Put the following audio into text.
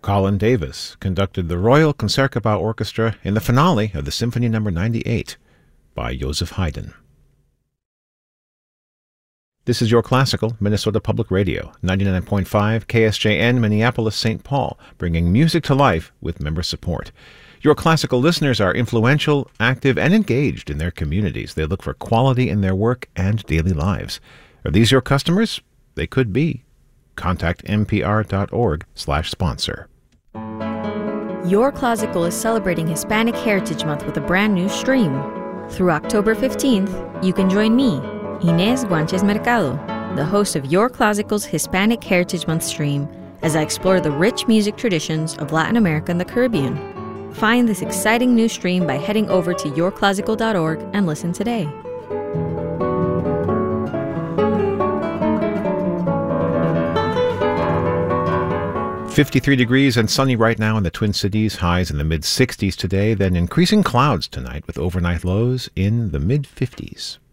Colin Davis conducted the Royal Concertgebouw Orchestra in the finale of the Symphony No. 98 by Joseph Haydn. This is Your Classical, Minnesota Public Radio, 99.5 KSJN, Minneapolis-St. Paul, bringing music to life with member support. Your Classical listeners are influential, active, and engaged in their communities. They look for quality in their work and daily lives. Are these your customers? They could be. Contact npr.org/sponsor. Your Classical is celebrating Hispanic Heritage Month with a brand new stream. Through October 15th, you can join me, Inés Guanches Mercado, the host of Your Classical's Hispanic Heritage Month stream, as I explore the rich music traditions of Latin America and the Caribbean. Find this exciting new stream by heading over to yourclassical.org and listen today. "53 degrees and sunny right now in the Twin Cities, highs in the mid-60s today, then increasing clouds tonight with overnight lows in the mid-50s.